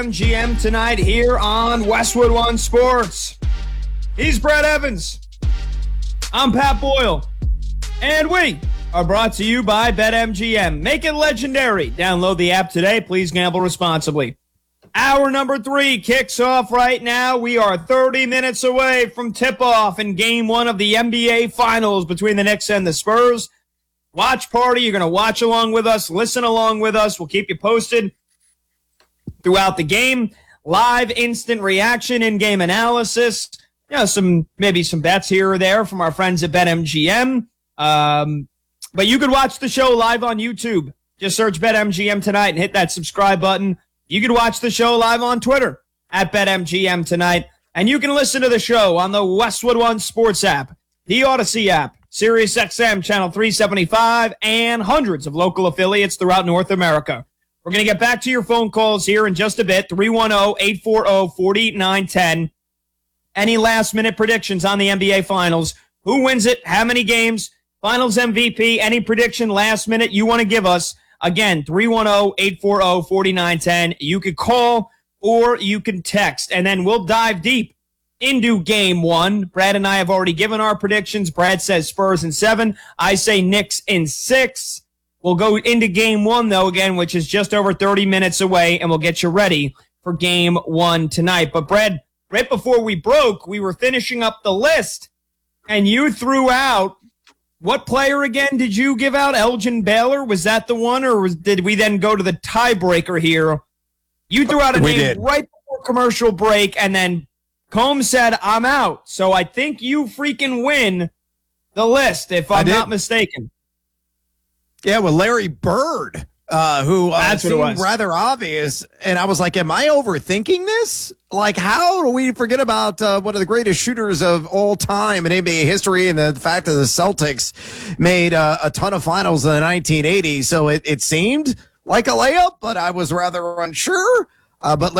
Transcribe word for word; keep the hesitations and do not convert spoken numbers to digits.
G M tonight here on Westwood One Sports. He's Brad Evans. I'm Pat Boyle. And we are brought to you by BetMGM. Make it legendary. Download the app today. Please gamble responsibly. Hour number three kicks off right now. We are thirty minutes away from tip-off in game one of the N B A Finals between the Knicks and the Spurs. Watch party. You're going to watch along with us, listen along with us. We'll keep you posted throughout the game. Live instant reaction, in-game analysis. You know, some maybe some bets here or there from our friends at BetMGM. Um, but you could watch the show live on YouTube. Just search BetMGM tonight and hit that subscribe button. You can watch the show live on Twitter at BetMGM tonight. And you can listen to the show on the Westwood One Sports app, the Odyssey app, Sirius X M Channel three seventy-five, and hundreds of local affiliates throughout North America. We're going to get back to your phone calls here in just a bit. three one zero, eight four zero, four nine one zero. Any last-minute predictions on the N B A Finals? Who wins it? How many games? Finals M V P? Any prediction last minute you want to give us? Again, three one zero, eight four zero, four nine one zero. You could call or you can text, and then we'll dive deep into game one. Brad and I have already given our predictions. Brad says Spurs in seven. I say Knicks in six. We'll go into game one, though, again, which is just over thirty minutes away, and we'll get you ready for game one tonight. But, Brad, right before we broke, we were finishing up the list, and you threw out, what player again did you give out? Elgin Baylor? Was that the one, or was, did we then go to the tiebreaker here? You threw out a we name did. right before commercial break, and then Combs said, I'm out. So I think you freaking win the list, if I'm not mistaken. Yeah, well, Larry Bird, uh, who uh, seemed rather obvious. And I was like, am I overthinking this? Like, how do we forget about uh, one of the greatest shooters of all time in N B A history, and the fact that the Celtics made uh, a ton of finals in the nineteen eighties? So it, it seemed like a layup, but I was rather unsure. Uh, but